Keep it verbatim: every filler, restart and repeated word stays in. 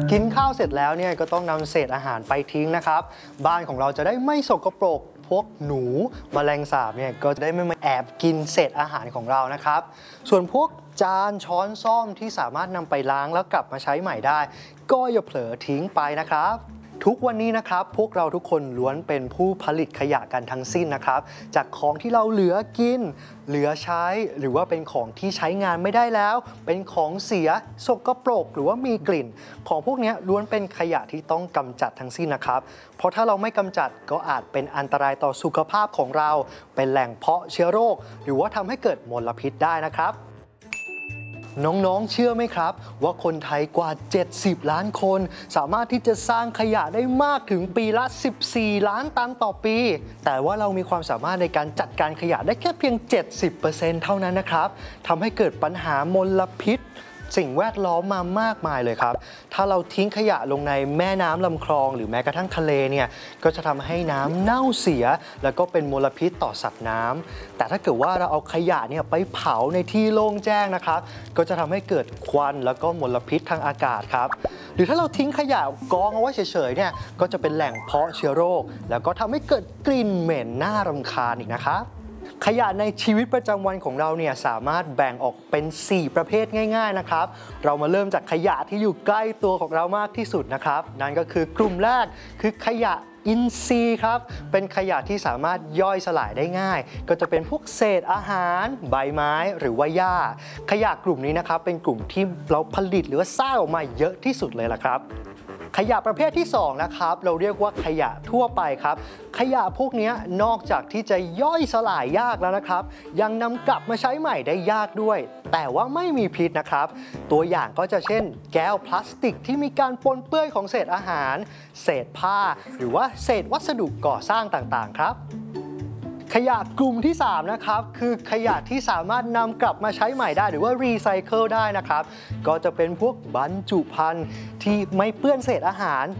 กินข้าวเสร็จแล้วเนี่ยก็ต้องนำเศษอาหารไปทิ้งนะครับบ้านของเราจะได้ไม่สกปรกพวกหนูแมลงสาบเนี่ยก็จะได้ไม่มาแอบกินเศษอาหารของเรานะครับส่วนพวกจานช้อนส้อมที่สามารถนำไปล้างแล้วกลับมาใช้ใหม่ได้ก็อย่าเผลอทิ้งไปนะครับทุกวันนี้นะครับพวกเราทุกคนล้วนเป็นผู้ผลิตขยะกันทั้งสิ้นนะครับจากของที่เราเหลือกินเหลือใช้หรือว่าเป็นของที่ใช้งานไม่ได้แล้วเป็นของเสียสกปรกหรือว่ามีกลิ่นของพวกนี้ล้วนเป็นขยะที่ต้องกำจัดทั้งสิ้นนะครับเพราะถ้าเราไม่กำจัดก็อาจเป็นอันตรายต่อสุขภาพของเราเป็นแหล่งเพาะเชื้อโรคหรือว่าทำให้เกิดมลพิษได้นะครับน้องๆเชื่อไหมครับว่าคนไทยกว่าเจ็ดสิบล้านคนสามารถที่จะสร้างขยะได้มากถึงปีละสิบสี่ล้านตันต่อปีแต่ว่าเรามีความสามารถในการจัดการขยะได้แค่เพียง เจ็ดสิบเปอร์เซ็นต์ เท่านั้นนะครับทำให้เกิดปัญหามลพิษสิ่งแวดล้อมมามากมายเลยครับถ้าเราทิ้งขยะลงในแม่น้ำลำคลองหรือแม้กระทั่งทะเลเนี่ยก็จะทำให้น้ำเน่าเสียแล้วก็เป็นมลพิษต่อสัตว์น้ำแต่ถ้าเกิดว่าเราเอาขยะเนี่ยไปเผาในที่โล่งแจ้งนะครับก็จะทำให้เกิดควันแล้วก็มลพิษทางอากาศครับหรือถ้าเราทิ้งขยะกองเอาไว้เฉยๆเนี่ยก็จะเป็นแหล่งเพาะเชื้อโรคแล้วก็ทำให้เกิดกลิ่นเหม็นน่ารำคาญอีกนะครับขยะในชีวิตประจำวันของเราเนี่ยสามารถแบ่งออกเป็นสี่ประเภทง่ายๆนะครับเรามาเริ่มจากขยะที่อยู่ใกล้ตัวของเรามากที่สุดนะครับนั่นก็คือกลุ่มแรกคือขยะอินทรีย์ครับเป็นขยะที่สามารถย่อยสลายได้ง่ายก็จะเป็นพวกเศษอาหารใบไม้หรือว่าหญ้าขยะกลุ่มนี้นะครับเป็นกลุ่มที่เราผลิตหรือว่าสร้างออกมาเยอะที่สุดเลยล่ะครับขยะประเภทที่สองนะครับเราเรียกว่าขยะทั่วไปครับขยะพวกนี้นอกจากที่จะย่อยสลายยากแล้วนะครับยังนำกลับมาใช้ใหม่ได้ยากด้วยแต่ว่าไม่มีพิษนะครับตัวอย่างก็จะเช่นแก้วพลาสติกที่มีการปนเปื้อนของเศษอาหารเศษผ้าหรือว่าเศษวัสดุก่อสร้างต่างๆครับขยะกลุ่มที่สามนะครับคือขยะที่สามารถนำกลับมาใช้ใหม่ได้หรือว่ารีไซเคิลได้นะครับก็จะเป็นพวกบรรจุภัณฑ์ที่ไม่เปื้อนเศษอาหาร